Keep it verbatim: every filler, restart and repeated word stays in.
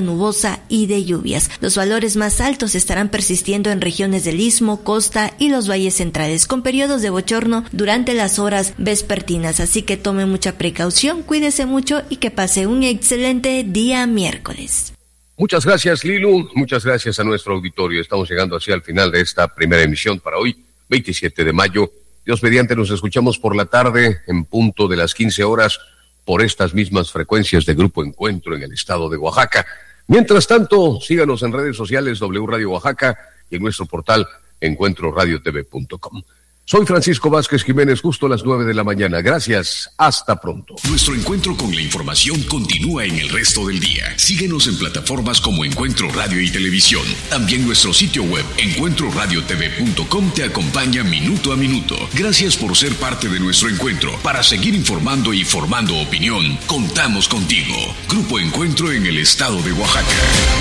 zona nubosa y de lluvias. Los valores más altos estarán persistiendo en regiones del Istmo, costa y los valles centrales, con periodos de bochorno durante las horas vespertinas. Así que tome mucha precaución, cuídese mucho y que pase un excelente día miércoles. Muchas gracias, Lilu. Muchas gracias a nuestro auditorio. Estamos llegando así al final de esta primera emisión para hoy, veintisiete de mayo. Dios mediante, nos escuchamos por la tarde en punto de las quince horas por estas mismas frecuencias de Grupo Encuentro en el estado de Oaxaca. Mientras tanto, síganos en redes sociales W Radio Oaxaca y en nuestro portal encuentro radio t v punto com. Soy Francisco Vázquez Jiménez, justo a las nueve de la mañana. Gracias, hasta pronto. Nuestro encuentro con la información continúa en el resto del día. Síguenos en plataformas como Encuentro Radio y Televisión. También nuestro sitio web encuentro radio t v punto com te acompaña minuto a minuto. Gracias por ser parte de nuestro encuentro. Para seguir informando y formando opinión, contamos contigo. Grupo Encuentro en el estado de Oaxaca.